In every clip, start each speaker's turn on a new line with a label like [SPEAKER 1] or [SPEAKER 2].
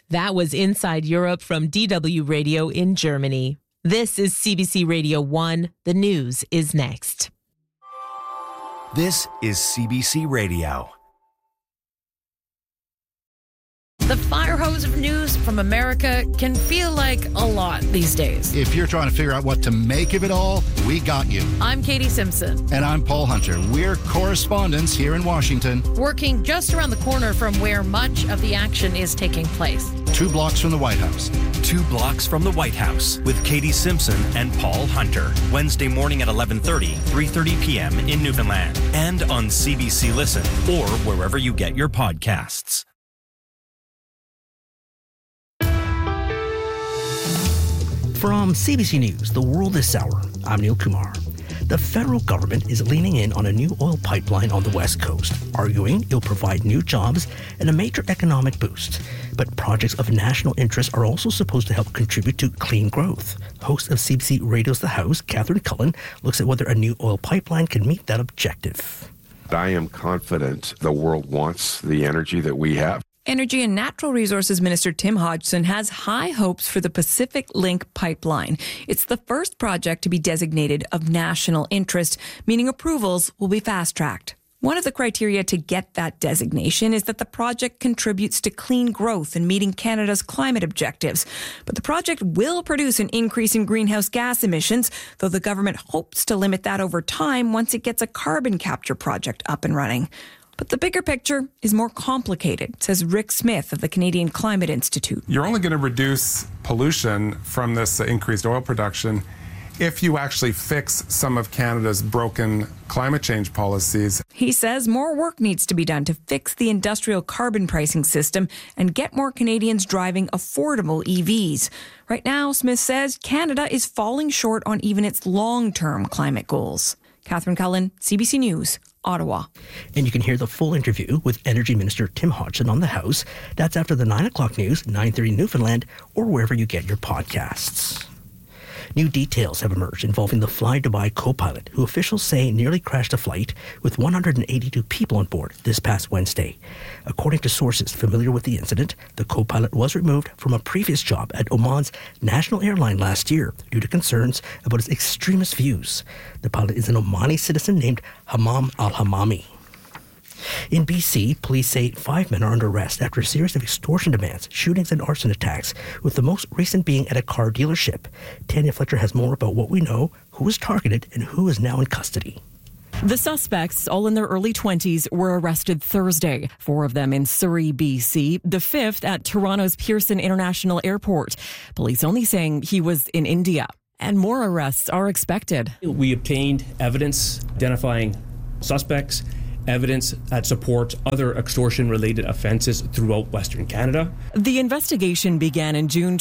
[SPEAKER 1] That was Inside Europe from DW Radio in Germany. This is CBC Radio 1. The news is next.
[SPEAKER 2] This is CBC Radio.
[SPEAKER 3] The fire hose of news from America can feel like a lot these days.
[SPEAKER 4] If you're trying to figure out what to make of it all, we got you.
[SPEAKER 3] I'm Katie Simpson.
[SPEAKER 4] And I'm Paul Hunter. We're correspondents here in Washington.
[SPEAKER 3] Working just around the corner from where much of the action is taking place.
[SPEAKER 4] 2 blocks from the White House.
[SPEAKER 2] 2 blocks from the White House with Katie Simpson and Paul Hunter. Wednesday morning at 11:30, 3:30 p.m. in Newfoundland. And on CBC Listen or wherever you get your podcasts.
[SPEAKER 5] From CBC News, The World This Hour, I'm Neil Kumar. The federal government is leaning in on a new oil pipeline on the West Coast, arguing it'll provide new jobs and a major economic boost. But projects of national interest are also supposed to help contribute to clean growth. Host of CBC Radio's The House, Catherine Cullen, looks at whether a new oil pipeline can meet that objective.
[SPEAKER 6] I am confident the world wants the energy that we have.
[SPEAKER 7] Energy and Natural Resources Minister Tim Hodgson has high hopes for the Pacific Link pipeline. It's the first project to be designated of national interest, meaning approvals will be fast-tracked. One of the criteria to get that designation is that the project contributes to clean growth and meeting Canada's climate objectives. But the project will produce an increase in greenhouse gas emissions, though the government hopes to limit that over time once it gets a carbon capture project up and running. But the bigger picture is more complicated, says Rick Smith of the Canadian Climate Institute.
[SPEAKER 8] You're only going to reduce pollution from this increased oil production if you actually fix some of Canada's broken climate change policies.
[SPEAKER 7] He says more work needs to be done to fix the industrial carbon pricing system and get more Canadians driving affordable EVs. Right now, Smith says Canada is falling short on even its long-term climate goals. Catherine Cullen, CBC News, Ottawa.
[SPEAKER 5] And you can hear the full interview with Energy Minister Tim Hodgson on The House. That's after the 9 o'clock news, 9:30 Newfoundland, or wherever you get your podcasts. New details have emerged involving the Fly Dubai co-pilot, who officials say nearly crashed a flight with 182 people on board this past Wednesday. According to sources familiar with the incident, the co-pilot was removed from a previous job at Oman's national airline last year due to concerns about his extremist views. The pilot is an Omani citizen named Hammam al-Hammami. In BC, police say 5 men are under arrest after a series of extortion demands, shootings and arson attacks, with the most recent being at a car dealership. Tanya Fletcher has more about what we know, who was targeted, and who is now in custody.
[SPEAKER 9] The suspects, all in their early 20s, were arrested Thursday. 4 of them in Surrey, BC, the 5th at Toronto's Pearson International Airport. Police only saying he was in India. And more arrests are expected.
[SPEAKER 10] We obtained evidence identifying suspects, evidence that supports other extortion-related offences throughout Western Canada.
[SPEAKER 9] The investigation began in June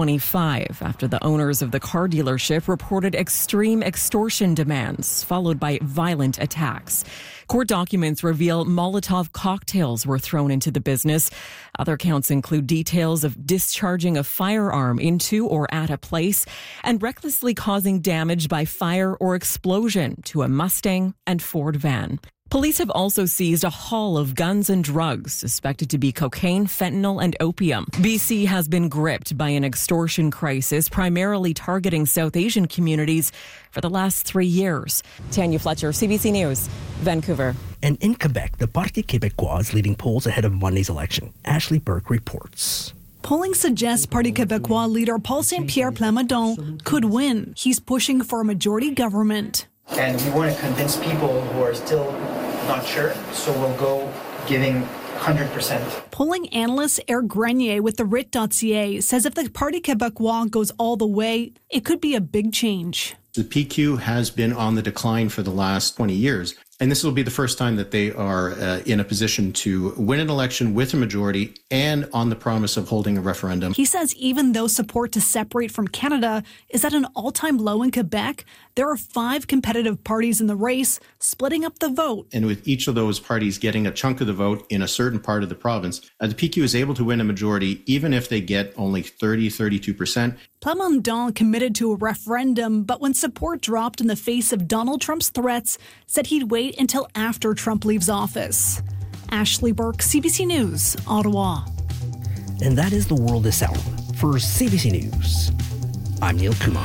[SPEAKER 9] 2025 after the owners of the car dealership reported extreme extortion demands, followed by violent attacks. Court documents reveal Molotov cocktails were thrown into the business. Other counts include details of discharging a firearm into or at a place and recklessly causing damage by fire or explosion to a Mustang and Ford van. Police have also seized a haul of guns and drugs suspected to be cocaine, fentanyl, and opium. BC has been gripped by an extortion crisis primarily targeting South Asian communities for the last 3 years. Tanya Fletcher, CBC News, Vancouver.
[SPEAKER 5] And in Quebec, the Parti Québécois is leading polls ahead of Monday's election. Ashley Burke reports.
[SPEAKER 11] Polling suggests Parti Québécois leader Paul Saint-Pierre Plamondon could win. He's pushing for a majority government.
[SPEAKER 12] And we want to convince people who are still not sure, so we'll go giving 100%.
[SPEAKER 11] Polling analyst Eric Grenier with the RIT.ca says if the Parti Québécois goes all the way, it could be a big change.
[SPEAKER 13] The PQ has been on the decline for the last 20 years. And this will be the first time that they are in a position to win an election with a majority and on the promise of holding a referendum.
[SPEAKER 11] He says even though support to separate from Canada is at an all-time low in Quebec, there are 5 competitive parties in the race, splitting up the vote.
[SPEAKER 13] And with each of those parties getting a chunk of the vote in a certain part of the province, the PQ is able to win a majority even if they get only 32%.
[SPEAKER 11] Plamondon committed to a referendum, but when support dropped in the face of Donald Trump's threats, said he'd wait until after Trump leaves office. Ashley Burke, CBC News, Ottawa.
[SPEAKER 5] And that is The World This Hour. For CBC News, I'm Neil Kumar.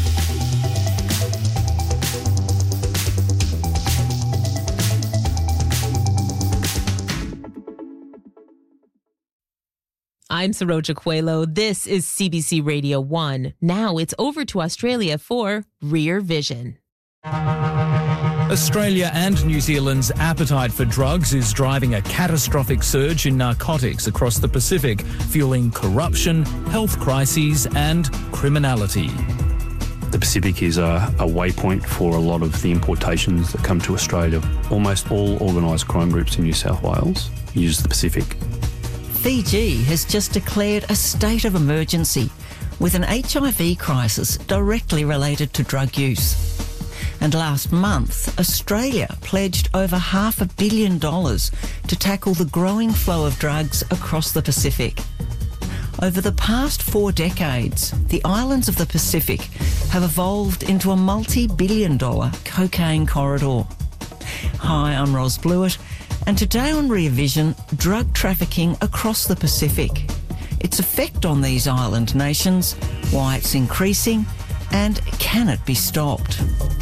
[SPEAKER 1] I'm Saroja Coelho. This is CBC Radio 1. Now it's over to Australia for Rear Vision.
[SPEAKER 14] Australia and New Zealand's appetite for drugs is driving a catastrophic surge in narcotics across the Pacific, fueling corruption, health crises and criminality.
[SPEAKER 15] The Pacific is a waypoint for a lot of the importations that come to Australia. Almost all organised crime groups in New South Wales use the Pacific.
[SPEAKER 16] Fiji has just declared a state of emergency with an HIV crisis directly related to drug use. And last month, Australia pledged over $500 million to tackle the growing flow of drugs across the Pacific. Over the past 4 decades, the islands of the Pacific have evolved into a multi-billion-dollar cocaine corridor. Hi, I'm Ros Blewett, and today on Rear Vision, drug trafficking across the Pacific, its effect on these island nations, why it's increasing, and can it be stopped?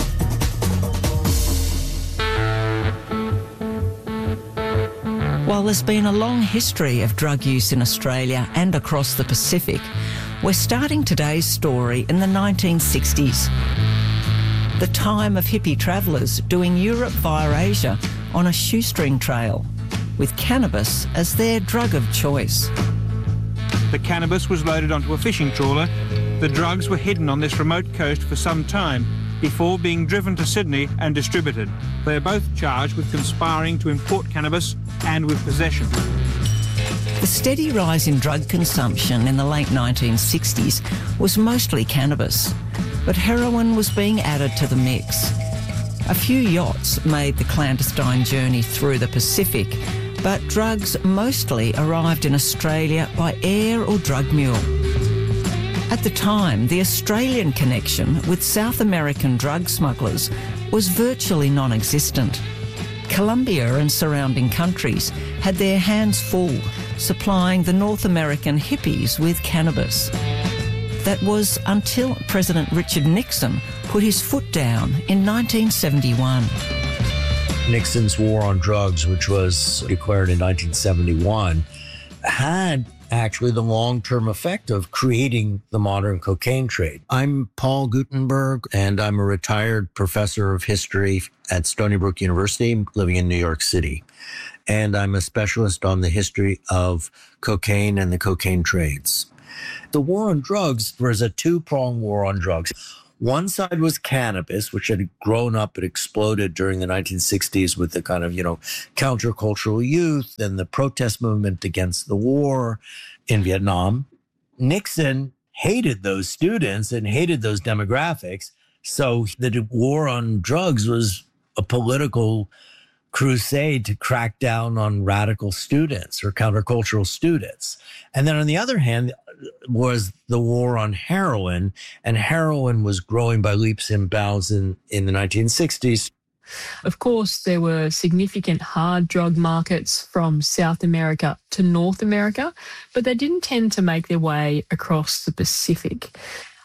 [SPEAKER 16] While there's been a long history of drug use in Australia and across the Pacific, we're starting today's story in the 1960s. The time of hippie travellers doing Europe via Asia on a shoestring trail, with cannabis as their drug of choice.
[SPEAKER 17] The cannabis was loaded onto a fishing trawler. The drugs were hidden on this remote coast for some time before being driven to Sydney and distributed. They are both charged with conspiring to import cannabis and with possession.
[SPEAKER 16] The steady rise in drug consumption in the late 1960s was mostly cannabis, but heroin was being added to the mix. A few yachts made the clandestine journey through the Pacific, but drugs mostly arrived in Australia by air or drug mule. At the time, the Australian connection with South American drug smugglers was virtually non-existent. Colombia and surrounding countries had their hands full supplying the North American hippies with cannabis. That was until President Richard Nixon put his foot down in 1971.
[SPEAKER 18] Nixon's war on drugs, which was declared in 1971, had actually the long-term effect of creating the modern cocaine trade. I'm Paul Gutenberg, and I'm a retired professor of history at Stony Brook University, living in New York City. And I'm a specialist on the history of cocaine and the cocaine trades. The war on drugs was a two-pronged war on drugs. One side was cannabis, which had grown up and exploded during the 1960s with the kind of, countercultural youth and the protest movement against the war in Vietnam. Nixon hated those students and hated those demographics. So the war on drugs was a political crusade to crack down on radical students or countercultural students. And then on the other hand was the war on heroin, and heroin was growing by leaps and bounds in the 1960s.
[SPEAKER 19] Of course, there were significant hard drug markets from South America to North America, but they didn't tend to make their way across the Pacific.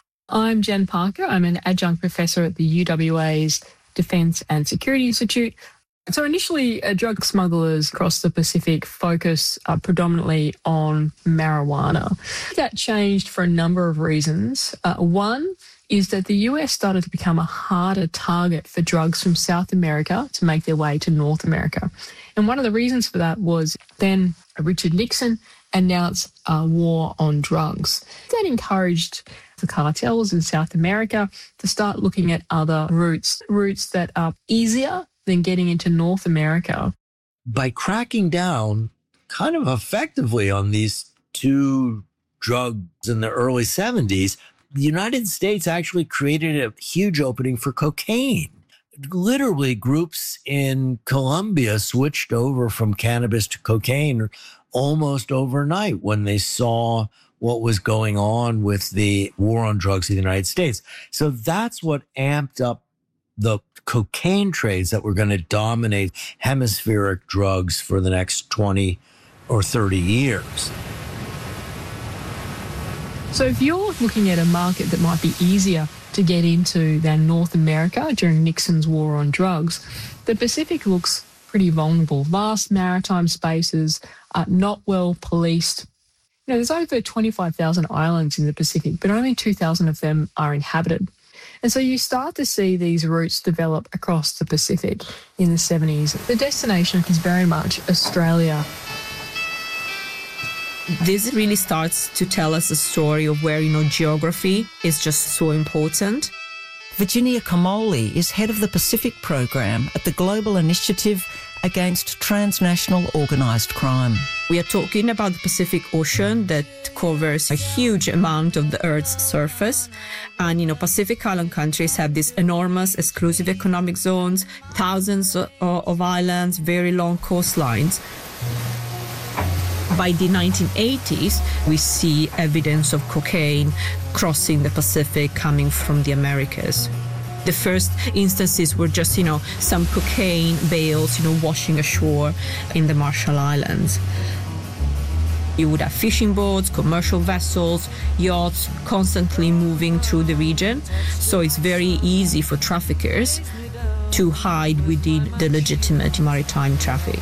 [SPEAKER 19] I'm Jen Parker. I'm an adjunct professor at the UWA's Defence and Security Institute. So initially, drug smugglers across the Pacific focus predominantly on marijuana. That changed for a number of reasons. One is that the US started to become a harder target for drugs from South America to make their way to North America. And one of the reasons for that was then Richard Nixon announced a war on drugs. That encouraged the cartels in South America to start looking at other routes that are easier than getting into North America.
[SPEAKER 18] By cracking down kind of effectively on these two drugs in the early 70s, the United States actually created a huge opening for cocaine. Literally, groups in Colombia switched over from cannabis to cocaine almost overnight when they saw what was going on with the war on drugs in the United States. So that's what amped up the cocaine trades that were going to dominate hemispheric drugs for the next 20 or 30 years.
[SPEAKER 19] So if you're looking at a market that might be easier to get into than North America during Nixon's war on drugs, the Pacific looks pretty vulnerable. Vast maritime spaces, not well policed. You know, there's over 25,000 islands in the Pacific, but only 2,000 of them are inhabited. And so you start to see these routes develop across the Pacific in the 70s. The destination is very much Australia.
[SPEAKER 20] This really starts to tell us a story of where, geography is just so important.
[SPEAKER 16] Virginia Comolli is head of the Pacific Program at the Global Initiative Against Transnational Organised Crime.
[SPEAKER 20] We are talking about the Pacific Ocean that covers a huge amount of the Earth's surface. And, Pacific Island countries have these enormous exclusive economic zones, thousands of islands, very long coastlines. By the 1980s, we see evidence of cocaine crossing the Pacific coming from the Americas. The first instances were just, some cocaine bales, washing ashore in the Marshall Islands. You would have fishing boats, commercial vessels, yachts constantly moving through the region. So it's very easy for traffickers to hide within the legitimate maritime traffic.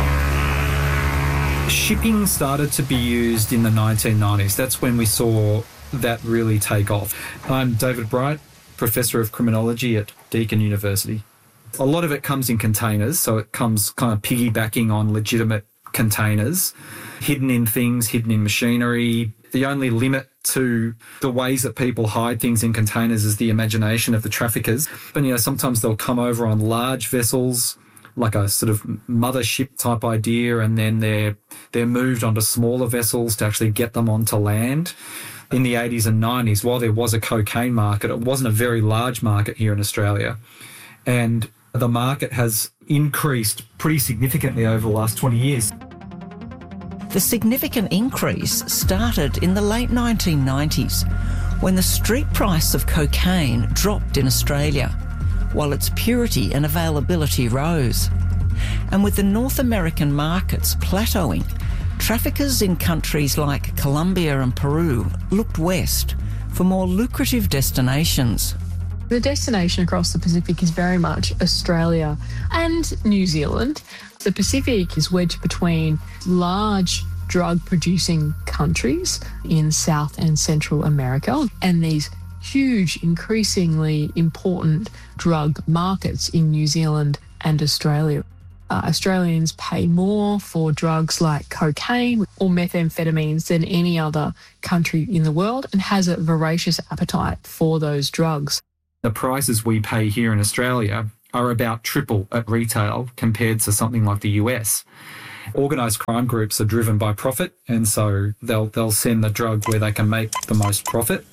[SPEAKER 21] Shipping started to be used in the 1990s. That's when we saw that really take off. I'm David Bright, Professor of Criminology at Deakin University. A lot of it comes in containers, so it comes kind of piggybacking on legitimate containers, hidden in things, hidden in machinery. The only limit to the ways that people hide things in containers is the imagination of the traffickers. But, sometimes they'll come over on large vessels, like a sort of mothership type idea, and then they're moved onto smaller vessels to actually get them onto land. In the 80s and 90s, while there was a cocaine market, it wasn't a very large market here in Australia. And the market has increased pretty significantly over the last 20 years.
[SPEAKER 16] The significant increase started in the late 1990s when the street price of cocaine dropped in Australia, while its purity and availability rose. And with the North American markets plateauing, traffickers in countries like Colombia and Peru looked west for more lucrative destinations.
[SPEAKER 19] The destination across the Pacific is very much Australia and New Zealand. The Pacific is wedged between large drug-producing countries in South and Central America and these huge, increasingly important drug markets in New Zealand and Australia. Australians pay more for drugs like cocaine or methamphetamines than any other country in the world and has a voracious appetite for those drugs.
[SPEAKER 21] The prices we pay here in Australia are about triple at retail compared to something like the US. Organised crime groups are driven by profit, and so they'll send the drug where they can make the most profit.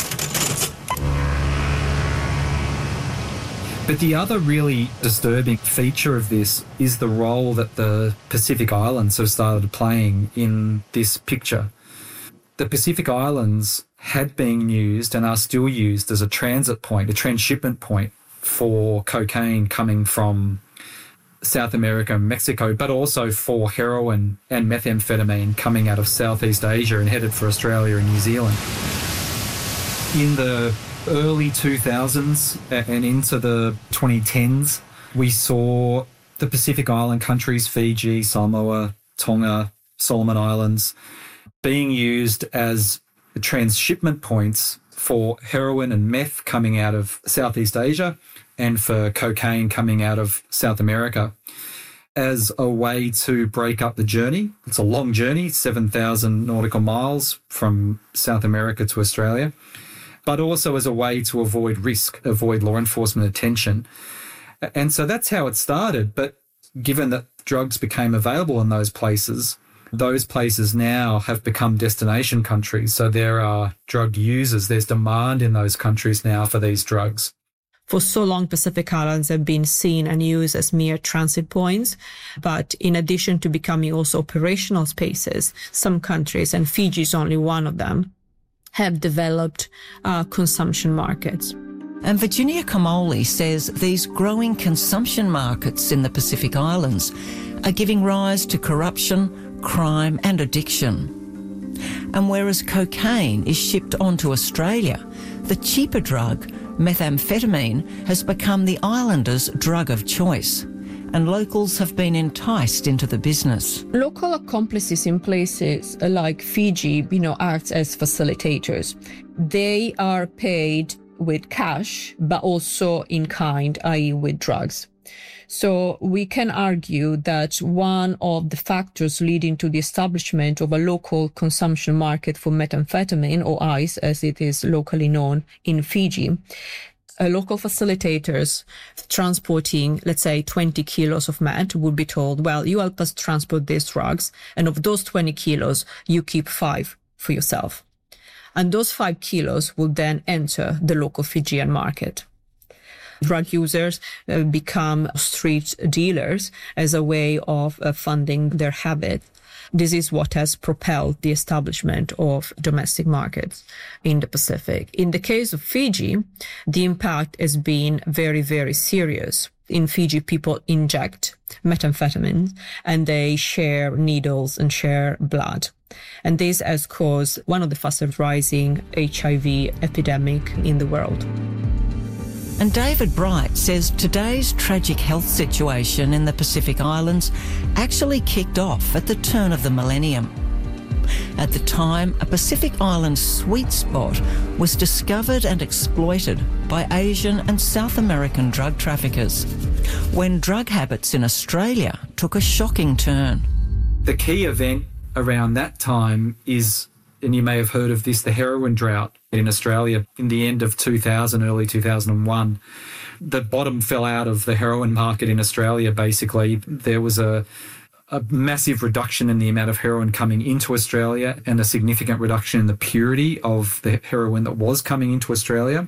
[SPEAKER 21] But the other really disturbing feature of this is the role that the Pacific Islands have started playing in this picture. The Pacific Islands had been used and are still used as a transit point, a transshipment point for cocaine coming from South America and Mexico, but also for heroin and methamphetamine coming out of Southeast Asia and headed for Australia and New Zealand. In the early 2000s and into the 2010s, we saw the Pacific Island countries, Fiji, Samoa, Tonga, Solomon Islands, being used as transshipment points for heroin and meth coming out of Southeast Asia and for cocaine coming out of South America as a way to break up the journey. It's a long journey, 7,000 nautical miles from South America to Australia, but also as a way to avoid risk, avoid law enforcement attention. And so that's how it started. But given that drugs became available in those places now have become destination countries. So there are drug users. There's demand in those countries now for these drugs.
[SPEAKER 20] For so long, Pacific Islands have been seen and used as mere transit points. But in addition to becoming also operational spaces, some countries, and Fiji is only one of them, have developed consumption markets.
[SPEAKER 16] And Virginia Comolli says these growing consumption markets in the Pacific Islands are giving rise to corruption, crime and addiction. And whereas cocaine is shipped onto Australia, the cheaper drug, methamphetamine, has become the islanders' drug of choice. And locals have been enticed into the business.
[SPEAKER 20] Local accomplices in places like Fiji, act as facilitators. They are paid with cash, but also in kind, i.e. with drugs. So we can argue that one of the factors leading to the establishment of a local consumption market for methamphetamine, or ICE as it is locally known in Fiji, local facilitators transporting, let's say, 20 kilos of meth would be told, well, you help us transport these drugs, and of those 20 kilos, you keep 5 for yourself. And those 5 kilos will then enter the local Fijian market. Drug users become street dealers as a way of funding their habit. This is what has propelled the establishment of domestic markets in the Pacific. In the case of Fiji, the impact has been very, very serious. In Fiji, people inject methamphetamine and they share needles and share blood. And this has caused one of the fastest rising HIV epidemic in the world.
[SPEAKER 16] And David Bright says today's tragic health situation in the Pacific Islands actually kicked off at the turn of the millennium. At the time, a Pacific Island sweet spot was discovered and exploited by Asian and South American drug traffickers, when drug habits in Australia took a shocking turn.
[SPEAKER 21] The key event around that time is, and you may have heard of this, the heroin drought in Australia in the end of 2000, early 2001. The bottom fell out of the heroin market in Australia, basically. There was a massive reduction in the amount of heroin coming into Australia and a significant reduction in the purity of the heroin that was coming into Australia.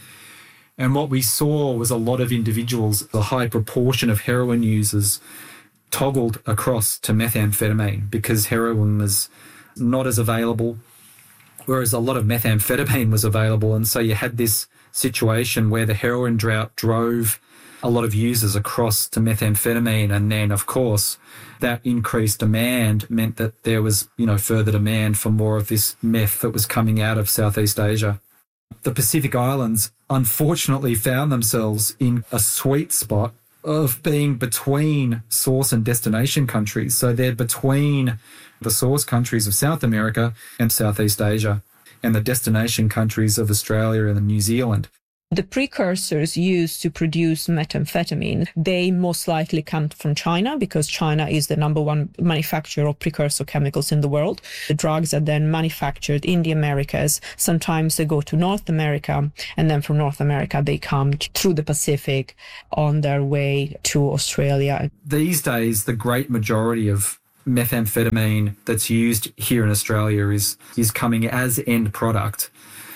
[SPEAKER 21] And what we saw was a lot of individuals, a high proportion of heroin users, toggled across to methamphetamine because heroin was not as available, whereas a lot of methamphetamine was available. And so you had this situation where the heroin drought drove a lot of users across to methamphetamine. And then, of course, that increased demand meant that there was, further demand for more of this meth that was coming out of Southeast Asia. The Pacific Islands unfortunately found themselves in a sweet spot of being between source and destination countries. So they're between the source countries of South America and Southeast Asia and the destination countries of Australia and New Zealand.
[SPEAKER 20] The precursors used to produce methamphetamine, they most likely come from China because China is the number one manufacturer of precursor chemicals in the world. The drugs are then manufactured in the Americas. Sometimes they go to North America, and then from North America they come through the Pacific on their way to Australia.
[SPEAKER 21] These days, the great majority of methamphetamine that's used here in Australia is coming as end product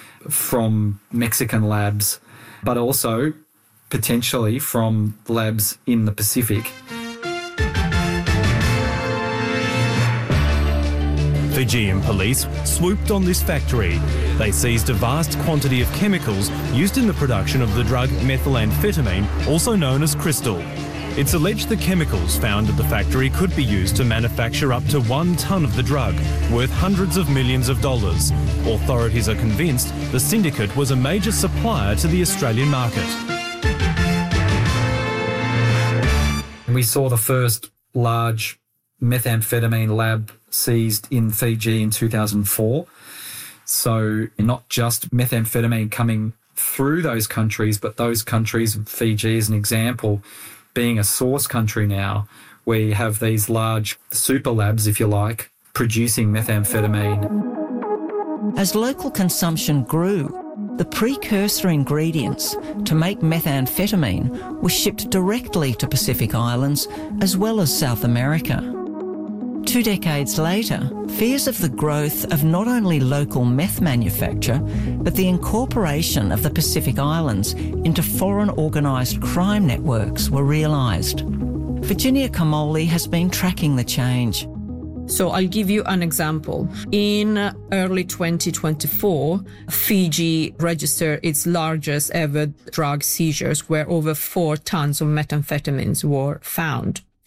[SPEAKER 21] from Mexican labs, but also potentially from labs in the Pacific.
[SPEAKER 2] Fijian police swooped on this factory. They seized a vast quantity of chemicals used in the production of the drug methamphetamine, also known as crystal. It's alleged the chemicals found at the factory could be used to manufacture up to 1 ton of the drug, worth hundreds of millions of dollars. Authorities are convinced the syndicate was a major supplier to the Australian market.
[SPEAKER 21] We saw the first large methamphetamine lab seized in Fiji in 2004. So not just methamphetamine coming through those countries, but those countries, Fiji as an example, being a source country now, where you have these large super labs, if you like, producing methamphetamine.
[SPEAKER 16] As local consumption grew, the precursor ingredients to make methamphetamine were shipped directly to Pacific Islands as well as South America. 2 decades later, fears of the growth of not only local meth manufacture, but the incorporation of the Pacific Islands into foreign organised crime networks were realised. Virginia Kamoli has been tracking the change.
[SPEAKER 20] So I'll give you an example. In early 2024, Fiji registered its largest ever drug seizures, where over 4 tons of methamphetamines were found.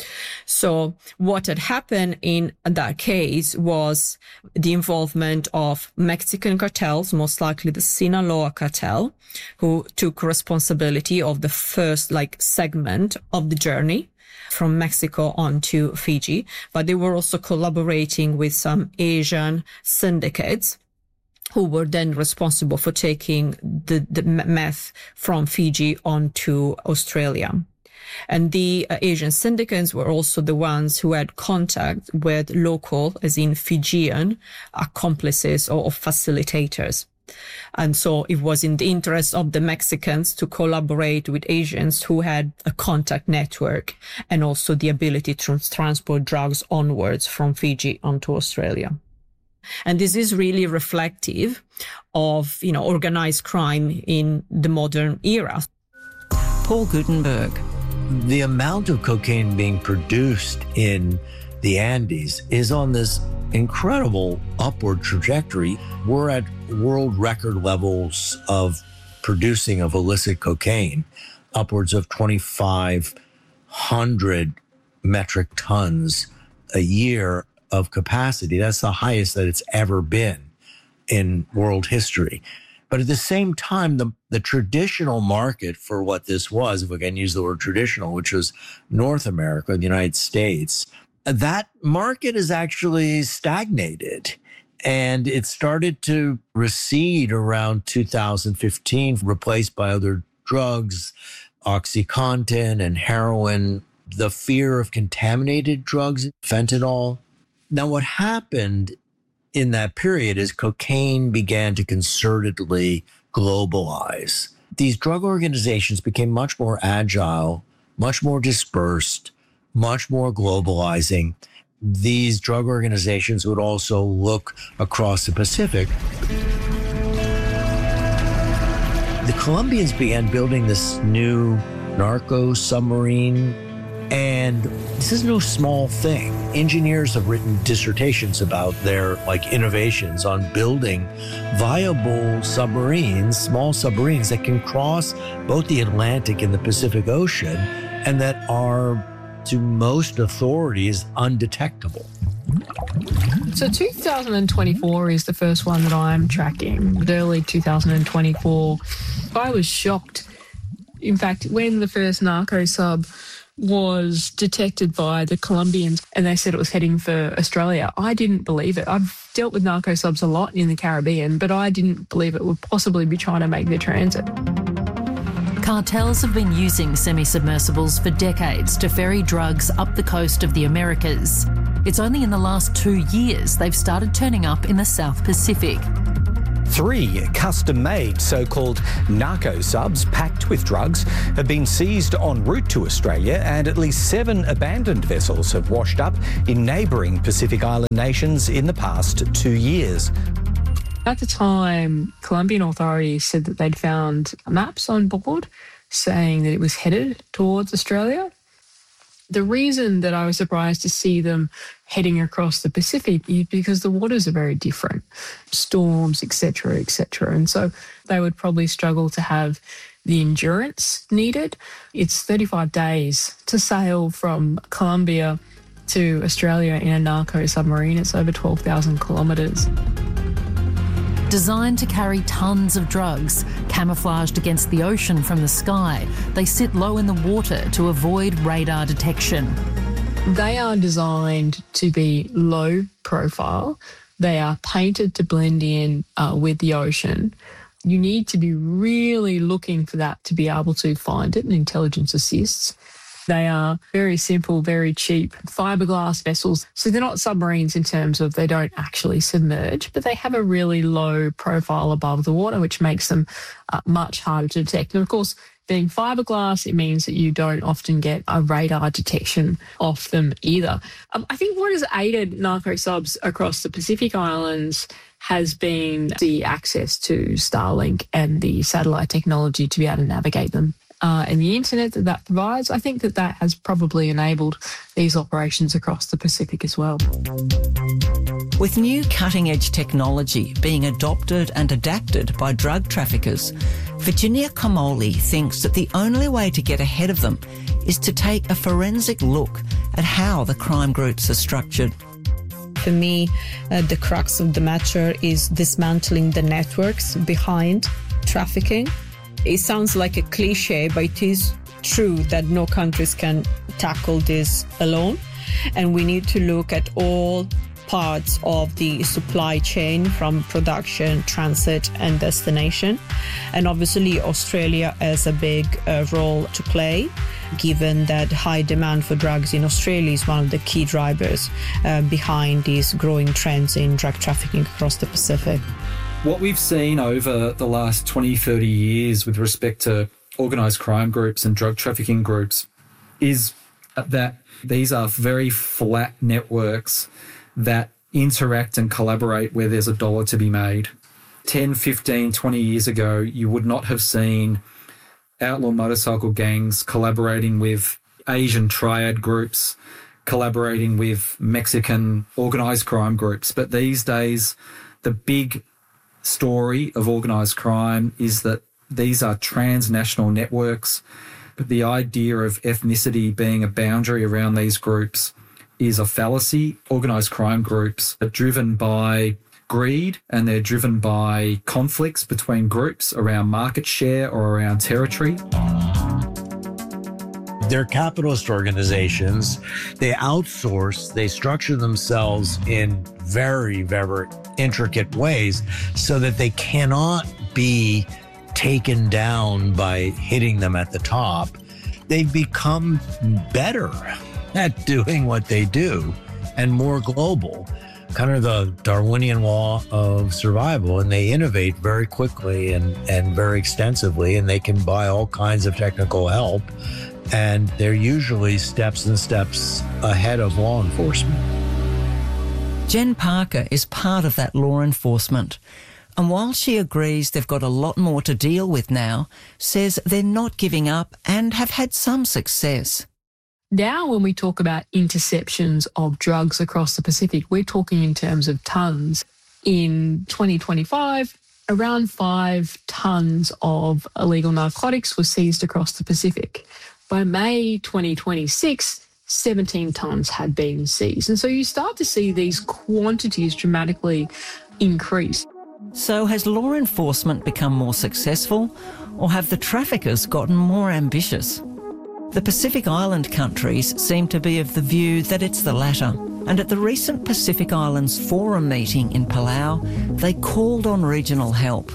[SPEAKER 20] So what had happened in that case was the involvement of Mexican cartels, most likely the Sinaloa cartel, who took responsibility of the first segment of the journey from Mexico onto Fiji. But they were also collaborating with some Asian syndicates who were then responsible for taking the meth from Fiji onto Australia. And the Asian syndicates were also the ones who had contact with local, as in Fijian, accomplices or facilitators. And so it was in the interest of the Mexicans to collaborate with Asians who had a contact network and also the ability to transport drugs onwards from Fiji onto Australia. And this is really reflective of, organized crime in the modern era.
[SPEAKER 16] Paul Gutenberg.
[SPEAKER 18] The amount of cocaine being produced in the Andes is on this incredible upward trajectory. We're at world record levels of producing of illicit cocaine, upwards of 2,500 metric tons a year of capacity. That's the highest that it's ever been in world history. But at the same time, the traditional market for what this was, if we can use the word traditional, which was North America, the United States, that market is actually stagnated. And it started to recede around 2015, replaced by other drugs, OxyContin and heroin, the fear of contaminated drugs, fentanyl. Now, what happened in that period is cocaine began to concertedly globalize. These drug organizations became much more agile, much more dispersed, much more globalizing. These drug organizations would also look across the Pacific. The Colombians began building this new narco submarine, and this is no small thing. Engineers have written dissertations about their innovations on building viable submarines, small submarines that can cross both the Atlantic and the Pacific Ocean, and that are, to most authorities, undetectable.
[SPEAKER 19] So 2024 is the first one that I'm tracking, early 2024. I was shocked. In fact, when the first narco sub was detected by the Colombians and they said it was heading for Australia, I didn't believe it. I've dealt with narco subs a lot in the Caribbean, but I didn't believe it would possibly be trying to make their transit.
[SPEAKER 3] Cartels have been using semi-submersibles for decades to ferry drugs up the coast of the Americas. It's only in the last 2 years they've started turning up in the South Pacific.
[SPEAKER 22] 3 custom-made so-called narco subs packed with drugs have been seized en route to Australia, and at least 7 abandoned vessels have washed up in neighbouring Pacific Island nations in the past 2 years.
[SPEAKER 19] At the time, Colombian authorities said that they'd found maps on board saying that it was headed towards Australia. The reason that I was surprised to see them heading across the Pacific is because the waters are very different, storms, etc., etc. And so they would probably struggle to have the endurance needed. It's 35 days to sail from Colombia to Australia in a narco submarine. It's over 12,000 kilometres.
[SPEAKER 3] Designed to carry tons of drugs, camouflaged against the ocean from the sky, they sit low in the water to avoid radar detection.
[SPEAKER 19] They are designed to be low profile. They are painted to blend in with the ocean. You need to be really looking for that to be able to find it, and intelligence assists. They are very simple, very cheap fiberglass vessels. So they're not submarines in terms of they don't actually submerge, but they have a really low profile above the water, which makes them much harder to detect. And of course, being fiberglass, it means that you don't often get a radar detection off them either. I think what has aided narco subs across the Pacific Islands has been the access to Starlink and the satellite technology to be able to navigate them. And the internet that provides, I think that has probably enabled these operations across the Pacific as well.
[SPEAKER 16] With new cutting-edge technology being adopted and adapted by drug traffickers, Virginia Comoli thinks that the only way to get ahead of them is to take a forensic look at how the crime groups are structured.
[SPEAKER 20] For me, the crux of the matter is dismantling the networks behind trafficking. It sounds like a cliche, but it is true that no countries can tackle this alone. And we need to look at all parts of the supply chain, from production, transit and destination. And obviously Australia has a big role to play, given that high demand for drugs in Australia is one of the key drivers behind these growing trends in drug trafficking across the Pacific.
[SPEAKER 21] What we've seen over the last 20, 30 years with respect to organised crime groups and drug trafficking groups is that these are very flat networks that interact and collaborate where there's a dollar to be made. 10, 15, 20 years ago, you would not have seen outlaw motorcycle gangs collaborating with Asian triad groups, collaborating with Mexican organised crime groups. But these days, the big story of organised crime is that these are transnational networks. But the idea of ethnicity being a boundary around these groups is a fallacy. Organised crime groups are driven by greed and they're driven by conflicts between groups around market share or around territory.
[SPEAKER 18] They're capitalist organizations. They outsource, they structure themselves in very, very intricate ways so that they cannot be taken down by hitting them at the top. They've become better at doing what they do and more global, kind of the Darwinian law of survival. And they innovate very quickly and very extensively, and they can buy all kinds of technical help. And they're usually steps and steps ahead of law enforcement.
[SPEAKER 16] Jen Parker is part of that law enforcement. And while she agrees they've got a lot more to deal with now, says they're not giving up and have had some success.
[SPEAKER 19] Now, when we talk about interceptions of drugs across the Pacific, we're talking in terms of tonnes. In 2025, around 5 tonnes of illegal narcotics were seized across the Pacific. By May 2026, 17 tonnes had been seized. And so you start to see these quantities dramatically increase.
[SPEAKER 16] So has law enforcement become more successful, or have the traffickers gotten more ambitious? The Pacific Island countries seem to be of the view that it's the latter. And at the recent Pacific Islands Forum meeting in Palau, they called on regional help.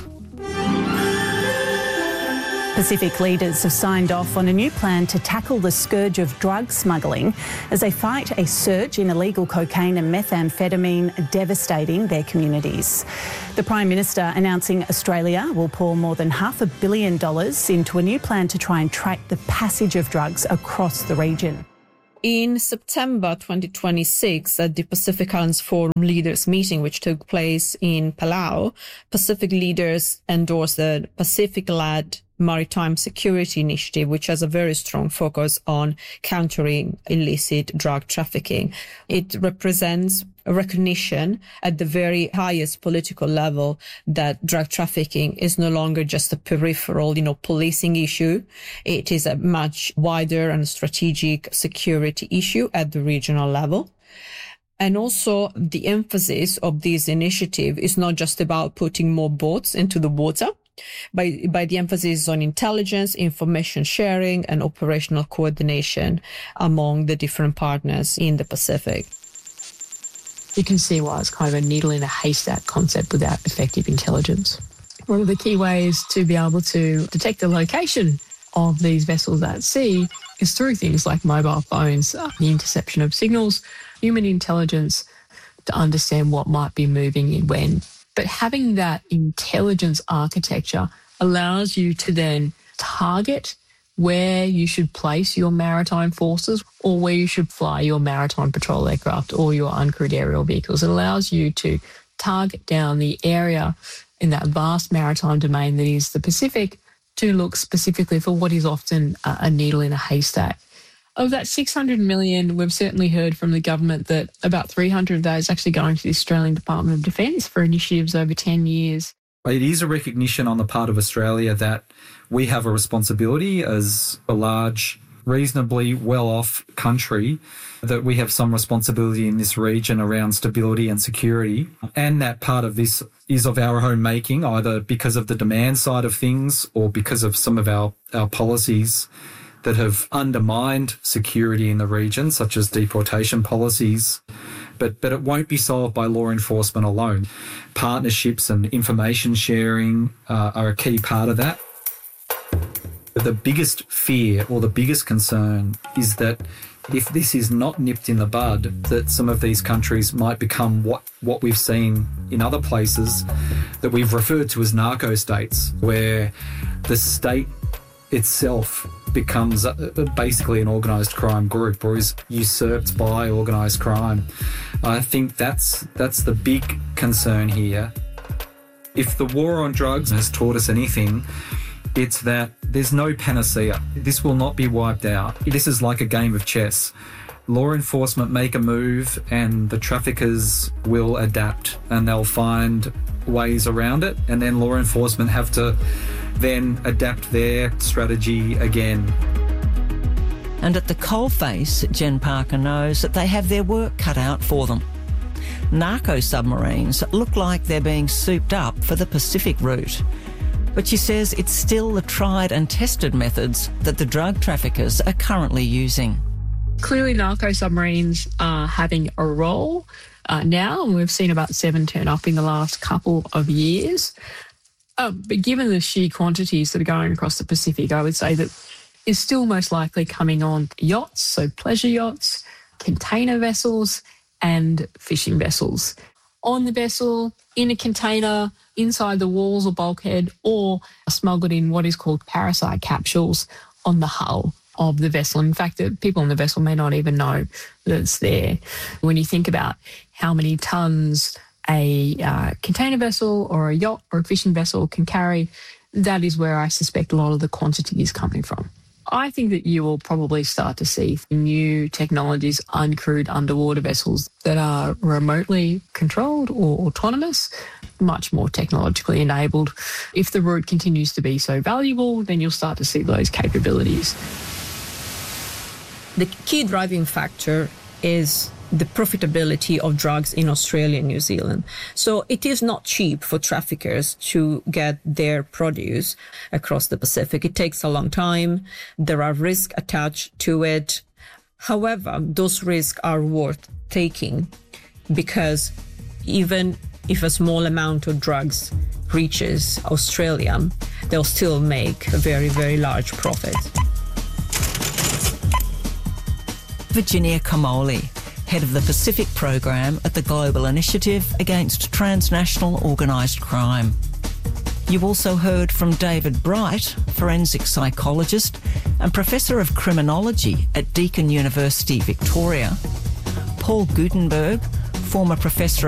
[SPEAKER 4] Pacific leaders have signed off on a new plan to tackle the scourge of drug smuggling as they fight a surge in illegal cocaine and methamphetamine devastating their communities. The Prime Minister announcing Australia will pour more than $500 million into a new plan to try and track the passage of drugs across the region.
[SPEAKER 20] In September 2026, at the Pacific Islands Forum leaders meeting, which took place in Palau, Pacific leaders endorsed the Pacific-led Maritime Security Initiative, which has a very strong focus on countering illicit drug trafficking. It represents a recognition at the very highest political level that drug trafficking is no longer just a peripheral, policing issue. It is a much wider and strategic security issue at the regional level. And also the emphasis of this initiative is not just about putting more boats into the water, by the emphasis on intelligence, information sharing, and operational coordination among the different partners in the Pacific.
[SPEAKER 19] You can see why it's kind of a needle in a haystack concept without effective intelligence. One of the key ways to be able to detect the location of these vessels at sea is through things like mobile phones, the interception of signals, human intelligence to understand what might be moving in when. But having that intelligence architecture allows you to then target where you should place your maritime forces or where you should fly your maritime patrol aircraft or your uncrewed aerial vehicles. It allows you to target down the area in that vast maritime domain that is the Pacific to look specifically for what is often a needle in a haystack. Of that 600 million, we've certainly heard from the government that about 300 of that is actually going to the Australian Department of Defence for initiatives over 10 years.
[SPEAKER 21] It is a recognition on the part of Australia that we have a responsibility as a large reasonably well-off country, that we have some responsibility in this region around stability and security, and that part of this is of our own making, either because of the demand side of things or because of some of our policies that have undermined security in the region, such as deportation policies. But it won't be solved by law enforcement alone. Partnerships and information sharing are a key part of that. The biggest fear or the biggest concern is that if this is not nipped in the bud, that some of these countries might become what we've seen in other places that we've referred to as narco states, where the state itself becomes basically an organised crime group or is usurped by organised crime. I think that's the big concern here. If the war on drugs has taught us anything, it's that there's no panacea. This will not be wiped out. This is like a game of chess. Law enforcement make a move and the traffickers will adapt and they'll find ways around it, and then law enforcement have to then adapt their strategy again.
[SPEAKER 16] And at the coalface, Jen Parker knows that they have their work cut out for them. Narco submarines look like they're being souped up for the Pacific route. But she says it's still the tried and tested methods that the drug traffickers are currently using.
[SPEAKER 19] Clearly, narco submarines are having a role now, and we've seen about 7 turn up in the last couple of years. But given the sheer quantities that are going across the Pacific, I would say that it's still most likely coming on yachts, so pleasure yachts, container vessels, and fishing vessels. On the vessel, in a container, inside the walls or bulkhead, or smuggled in what is called parasite capsules on the hull of the vessel. In fact, the people on the vessel may not even know that it's there. When you think about how many tons a container vessel or a yacht or a fishing vessel can carry, that is where I suspect a lot of the quantity is coming from. I think that you will probably start to see new technologies, uncrewed underwater vessels that are remotely controlled or autonomous, much more technologically enabled. If the route continues to be so valuable, then you'll start to see those capabilities.
[SPEAKER 20] The key driving factor is the profitability of drugs in Australia and New Zealand. So it is not cheap for traffickers to get their produce across the Pacific. It takes a long time. There are risks attached to it. However, those risks are worth taking because even if a small amount of drugs reaches Australia, they'll still make a very, very large profit.
[SPEAKER 16] Virginia Kamoli, head of the Pacific Program at the Global Initiative Against Transnational Organised Crime. You also heard from David Bright, forensic psychologist and Professor of Criminology at Deakin University, Victoria, Paul Gutenberg, former Professor of